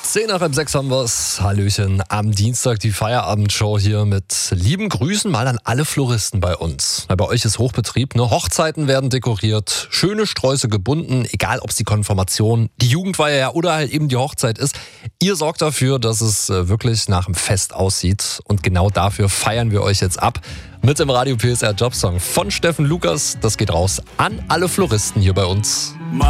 10 nach halb 6 haben wir's. Hallöchen. Am Dienstag die Feierabendshow hier mit lieben Grüßen mal an alle Floristen bei uns. Bei euch ist Hochbetrieb, ne? Hochzeiten werden dekoriert, schöne Sträuße gebunden, egal ob es die Konfirmation, die Jugendweihe oder halt eben die Hochzeit ist. Ihr sorgt dafür, dass es wirklich nach einem Fest aussieht und genau dafür feiern wir euch jetzt ab. Mit dem Radio PSR Jobsong von Steffen Lukas. Das geht raus an alle Floristen hier bei uns.